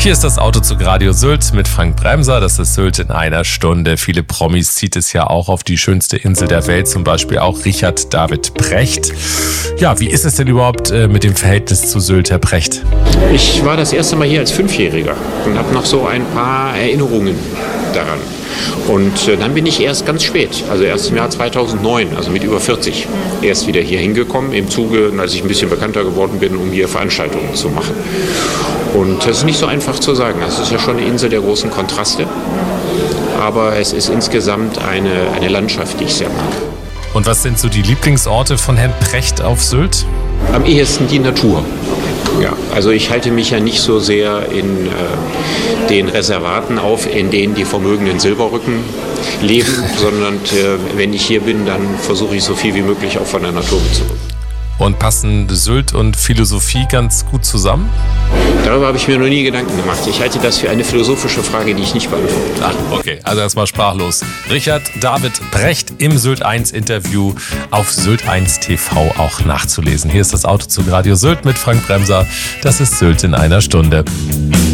Hier ist das Autozug Radio Sylt mit Frank Bremser. Das ist Sylt in einer Stunde. Viele Promis zieht es ja auch auf die schönste Insel der Welt, zum Beispiel auch Richard David Precht. Ja, wie ist es denn überhaupt mit dem Verhältnis zu Sylt, Herr Precht? Ich war das erste Mal hier als 5-Jähriger und habe noch so ein paar Erinnerungen daran. Und dann bin ich erst ganz spät, also erst im Jahr 2009, also mit über 40, erst wieder hier hingekommen, im Zuge, als ich ein bisschen bekannter geworden bin, um hier Veranstaltungen zu machen. Und das ist nicht so einfach zu sagen. Es ist ja schon eine Insel der großen Kontraste, aber es ist insgesamt eine Landschaft, die ich sehr mag. Und was sind so die Lieblingsorte von Herrn Precht auf Sylt? Am ehesten die Natur. Ja, also ich halte mich ja nicht so sehr in den Reservaten auf, in denen die vermögenden Silberrücken leben, sondern wenn ich hier bin, dann versuche ich so viel wie möglich auch von der Natur mitzunehmen. Und passen Sylt und Philosophie ganz gut zusammen? Darüber habe ich mir noch nie Gedanken gemacht. Ich halte das für eine philosophische Frage, die ich nicht beantworte. Okay, also erstmal sprachlos. Richard David Precht im Sylt 1 Interview auf Sylt 1 TV auch nachzulesen. Hier ist das Autozug Radio Sylt mit Frank Bremser. Das ist Sylt in einer Stunde.